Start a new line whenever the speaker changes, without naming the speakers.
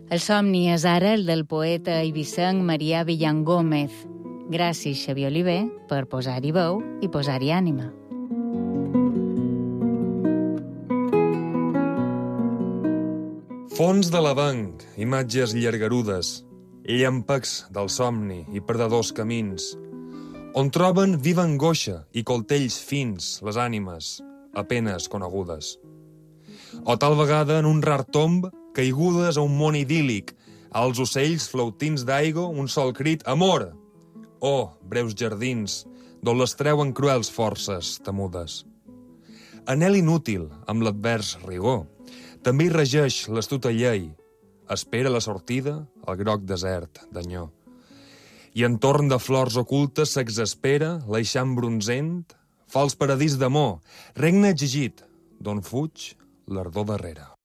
El somni és ara el del poeta eivissenc Marià Villangómez. Gràcies, Xavier Oliver, per posar-hi veu i posar-hi ànima.
Fons de l'avenc, imatges llargarudes, llampecs del somni i perdedors camins, on troben viva angoixa i coltells fins les ànimes, apenes conegudes. O tal vegada en un rar tomb, caigudes a un món idíl·lic, als ocells flautins d'aigua un sol crit «Amor!» o breus jardins, d'on les treuen cruels forces temudes. Anhel inútil, amb l'advers rigor, també hi regeix l'astuta llei, espera la sortida al groc desert d'Anyó. I entorn de flors ocultes s'exaspera l'eixam bronzent, fals paradís d'amor, regne exigit, d'on fuig l'ardor darrere.